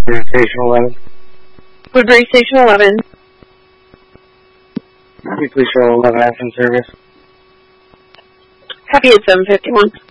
Woodbury Station 11. Woodbury Station 11. Can you please show 11 in service? Happy at 751.